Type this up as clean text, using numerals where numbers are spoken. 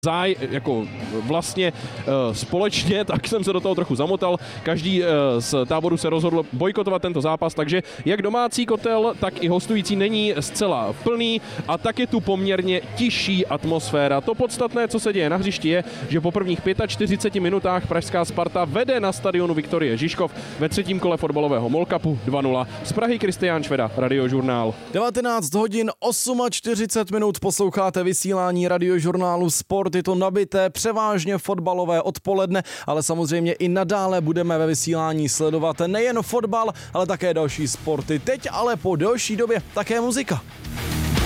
jako vlastně společně, tak jsem se do toho trochu zamotal. Každý z táboru se rozhodl bojkotovat tento zápas, takže jak domácí kotel, tak i hostující není zcela plný a tak je tu poměrně tižší atmosféra. To podstatné, co se děje na hřišti, je, že po prvních 45 minutách pražská Sparta vede na stadionu Viktorie Žižkov ve třetím kole fotbalového MOL Cupu 2-0. Z Prahy Kristián Šveda, Radiožurnál. 19 hodin 48 minut posloucháte vysílání Radiožurnálu Sport. Je to nabité, převážně fotbalové odpoledne, ale samozřejmě i nadále budeme ve vysílání sledovat nejen fotbal, ale také další sporty. Teď ale po delší době také muzika.